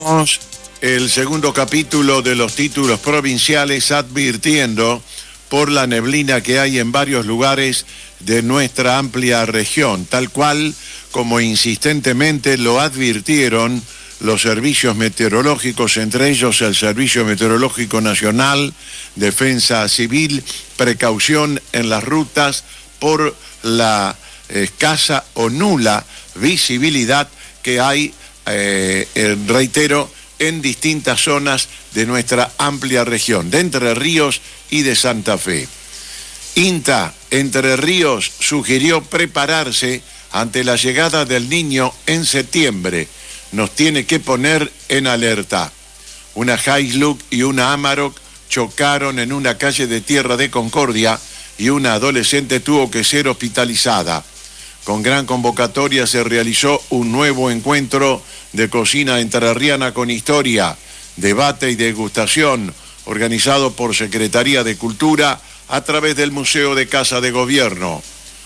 El segundo capítulo de los títulos provinciales, advirtiendo por la neblina que hay en varios lugares de nuestra amplia región, tal cual como insistentemente lo advirtieron los servicios meteorológicos, entre ellos el Servicio Meteorológico Nacional, Defensa Civil, precaución en las rutas por la escasa o nula visibilidad que hay, reitero, en distintas zonas de nuestra amplia región, de Entre Ríos y de Santa Fe. INTA Entre Ríos sugirió prepararse ante la llegada del Niño en septiembre. Nos tiene que poner en alerta. Una Hilux y una Amarok chocaron en una calle de Tierra de Concordia y una adolescente tuvo que ser hospitalizada. Con gran convocatoria se realizó un nuevo encuentro de cocina entrerriana con historia, debate y degustación, organizado por Secretaría de Cultura a través del Museo de Casa de Gobierno.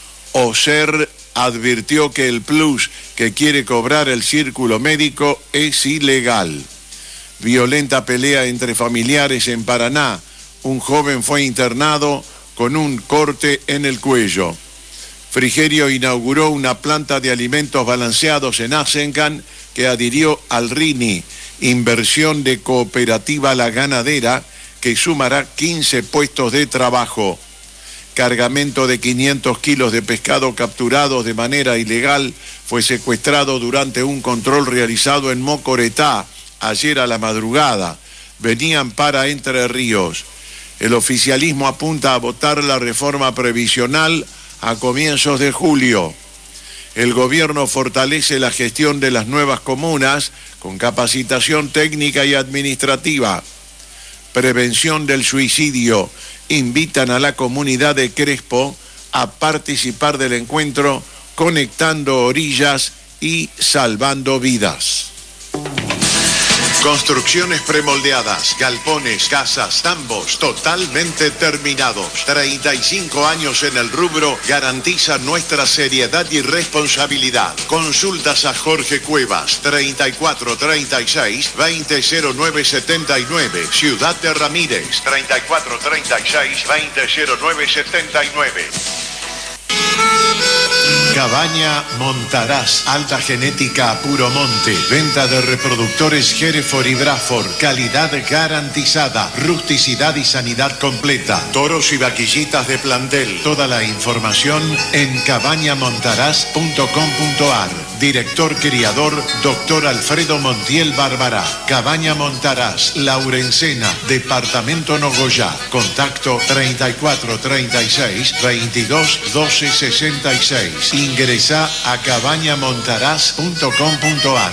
OSER advirtió que el plus que quiere cobrar el círculo médico es ilegal. Violenta pelea entre familiares en Paraná. Un joven fue internado con un corte en el cuello. Frigerio inauguró una planta de alimentos balanceados en Asencan que adhirió al RINI, inversión de Cooperativa La Ganadera, que sumará 15 puestos de trabajo. Cargamento de 500 kilos de pescado capturado de manera ilegal fue secuestrado durante un control realizado en Mocoretá ayer a la madrugada. Venían para Entre Ríos. El oficialismo apunta a votar la reforma previsional a comienzos de julio. El gobierno fortalece la gestión de las nuevas comunas con capacitación técnica y administrativa. Prevención del suicidio. Invitan a la comunidad de Crespo a participar del encuentro Conectando Orillas y Salvando Vidas. Construcciones premoldeadas, galpones, casas, tambos, totalmente terminados. 35 años en el rubro garantizan nuestra seriedad y responsabilidad. Consultas a Jorge Cuevas, 3436-200979. Ciudad de Ramírez, 3436-200979. Cabaña Montaraz, alta genética a puro monte, venta de reproductores Hereford y Braford, calidad garantizada, rusticidad y sanidad completa, toros y vaquillitas de plantel. Toda la información en cabañamontaraz.com.ar. Director criador, Dr. Alfredo Montiel Barbará. Cabaña Montaraz, Laurencena, Departamento Nogoyá. Contacto 3436-221266. Ingresá a cabañamontaraz.com.ar.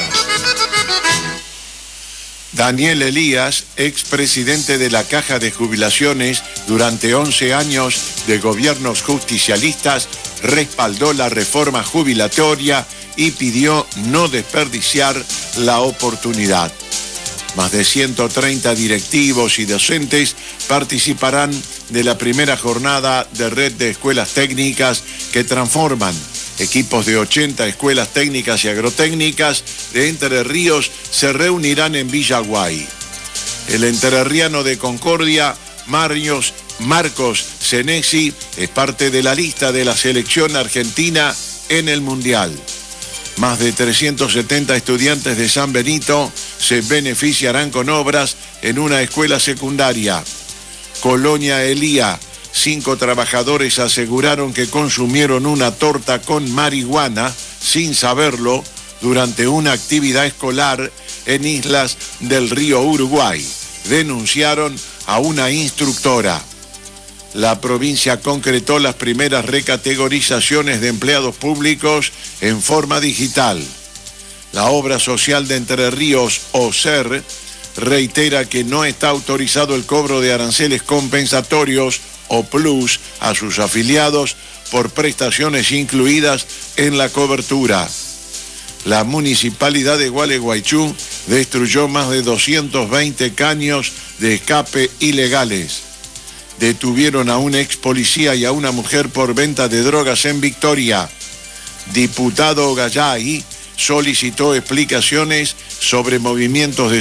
Daniel Elías, expresidente de la Caja de Jubilaciones durante 11 años de gobiernos justicialistas, respaldó la reforma jubilatoria y pidió no desperdiciar la oportunidad. Más de 130 directivos y docentes participarán de la primera jornada de red de escuelas técnicas que transforman. Equipos de 80 escuelas técnicas y agrotécnicas de Entre Ríos se reunirán en Villaguay. El entrerriano de Concordia, Marcos Senesi, es parte de la lista de la selección argentina en el Mundial. Más de 370 estudiantes de San Benito se beneficiarán con obras en una escuela secundaria. Colonia Elía, 5 trabajadores aseguraron que consumieron una torta con marihuana sin saberlo durante una actividad escolar en islas del río Uruguay. Denunciaron a una instructora. La provincia concretó las primeras recategorizaciones de empleados públicos en forma digital. La obra social de Entre Ríos, OSER, reitera que no está autorizado el cobro de aranceles compensatorios o plus a sus afiliados por prestaciones incluidas en la cobertura. La municipalidad de Gualeguaychú destruyó más de 220 caños de escape ilegales. Detuvieron a un ex policía y a una mujer por venta de drogas en Victoria. Diputado Gallay solicitó explicaciones sobre movimientos de